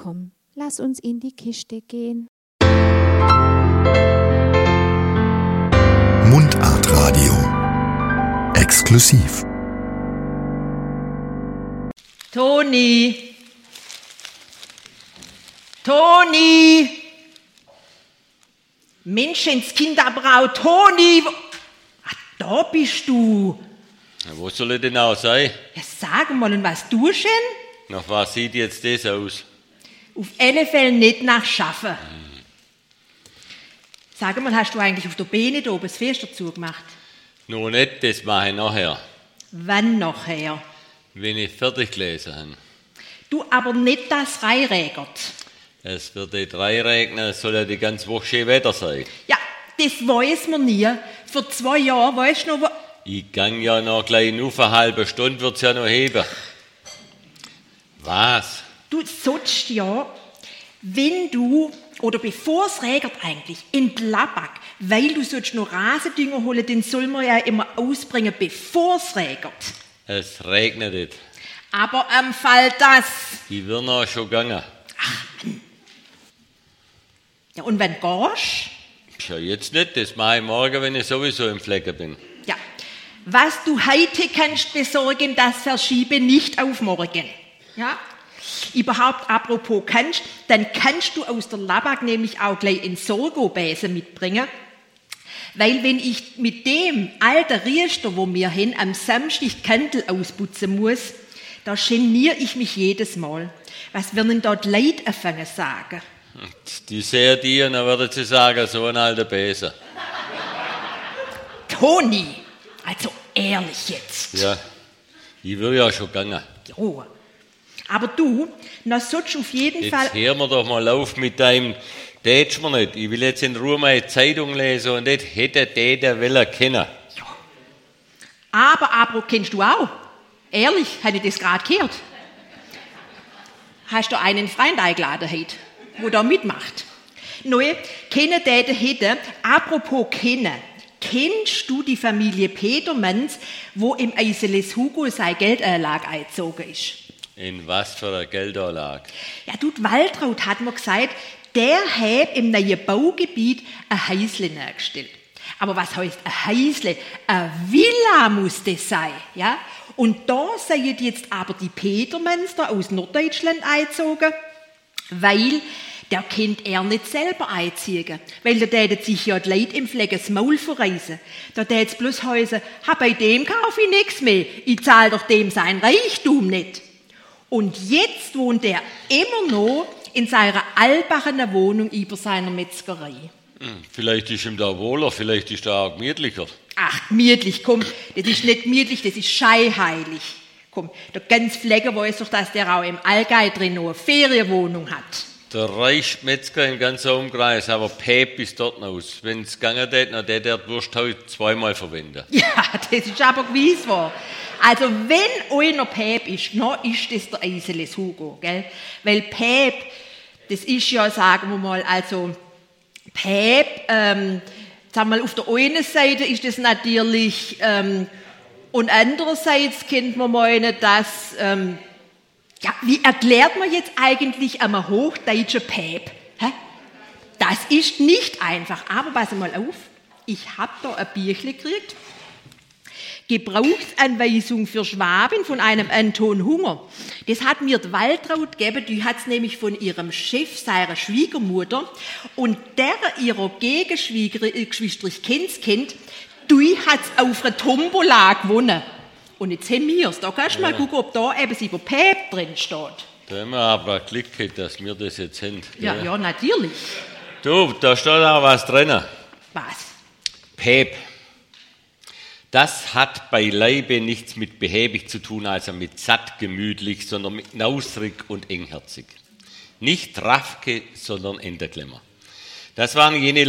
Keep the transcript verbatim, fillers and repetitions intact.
Komm, lass uns in die Kiste gehen. Mundartradio. Exklusiv. Toni! Toni! Menschenskinder-Brau, Toni! Ach, da bist du. Ja, wo soll ich denn auch sein? Ja, sag mal, und was du schon? Nach was sieht jetzt das aus? Auf alle Fälle nicht nach Schaffen. Hm. Sag mal, hast du eigentlich auf der Beine da oben das Fenster zugemacht? Noch nicht, das mache ich nachher. Wann nachher? Wenn ich fertig gelesen habe. Du, aber nicht das reinregert. Es wird nicht reinregnen, es soll ja die ganze Woche schön Wetter sein. Ja, das weiß man nie. Vor zwei Jahren, weißt du noch, wo... Ich gang ja noch gleich nur für eine halbe Stunde, wird's ja noch heben. Was? Du sollst ja, wenn du, oder bevor es regnet eigentlich, in Labak, weil du sollst noch Rasendünger holen, den soll man ja immer ausbringen, bevor es regnet. Es regnet nicht. Aber am Fall das. Ich will noch schon gegangen. Ach, Mann. Ja, und wenn du gehst? Ja, jetzt nicht, das mache ich morgen, wenn ich sowieso im Flecken bin. Ja, was du heute kannst besorgen, das verschiebe nicht auf morgen. Ja? Überhaupt, apropos kannst, dann kannst du aus der Labak nämlich auch gleich einen Sorgo-Besen mitbringen. Weil wenn ich mit dem alten Riester, wo wir hin, am Samstag Kandel ausputzen muss, da geniere ich mich jedes Mal. Was werden denn dort Leute anfangen sagen? Die sehen die und dann würden sie sagen, so ein alter Besen. Toni, also ehrlich jetzt. Ja, ich will ja schon gegangen. Jo. Aber du, na sollst du auf jeden jetzt Fall... Jetzt hör mir doch mal auf mit deinem, tätsch mir nicht. Ich will jetzt in Ruhe meine Zeitung lesen und nicht hätte der, der will erkennen. Ja. Aber, aber, kennst du auch? Ehrlich, habe ich das gerade gehört? Hast du einen Freund eingeladen heute, wo da mitmacht? Neu, kennen der hätte, apropos kennen, kennst du die Familie Petermanns, wo im Eiseles Hugo seine Geldanlage eingezogen ist? In was für eine Geldanlage? Ja, du, Waltraud hat mir gesagt, der hat im neuen Baugebiet ein Häusle nachgestellt. Aber was heißt ein Häusle? Eine Villa muss das sein, ja? Und da seien jetzt aber die Petermanns da aus Norddeutschland eingezogen, weil der kennt er nicht selber einziehen. Weil da täten sich ja die Leute im Fleck das Maul verreisen. Da täte es bloß heißen, ha, bei dem kaufe ich nichts mehr. Ich zahle doch dem sein Reichtum nicht. Und jetzt wohnt er immer noch in seiner altbachenen Wohnung über seiner Metzgerei. Hm, vielleicht ist ihm da wohler, vielleicht ist er auch gemütlicher. Ach, gemütlich, komm, das ist nicht gemütlich, das ist scheinheilig. Komm, der ganz Flecken weiß doch, dass der auch im Allgäu drin noch eine Ferienwohnung hat. Der reichste Metzger im ganzen Umkreis, aber Päp bis dort aus. Wenn es gegangen hätte, dann hätte er die Wurst heute zweimal verwenden. Ja, das ist aber gewiss wahr. Also wenn einer Päp ist, dann ist das der Eiseles Hugo, gell? Weil Päp, das ist ja, sagen wir mal, also Päp, ähm, sagen wir mal, auf der einen Seite ist das natürlich, ähm, und andererseits könnte man meinen, dass, ähm, ja, wie erklärt man jetzt eigentlich einem hochdeutschen Päp? Hä? Das ist nicht einfach, aber pass mal auf, ich habe da ein Büchle gekriegt. Gebrauchsanweisung für Schwaben von einem Anton Hunger. Das hat mir die Waltraud gegeben, die hat es nämlich von ihrem Chef, seiner Schwiegermutter, und der ihrer Gegenschwieger, ich kenn's kennt, die hat es auf einer Tombola gewonnen. Und jetzt haben wir es. Da kannst du ja mal gucken, ob da eben über Päp drin steht. Da haben wir aber Glück gehabt, dass wir das jetzt haben. Ja, ja, natürlich. Du, da steht auch was drin. Was? Päp. Das hat beileibe nichts mit behäbig zu tun, also mit satt gemütlich, sondern mit knausrig und engherzig. Nicht Raffke, sondern Enterklemmer. Das waren jene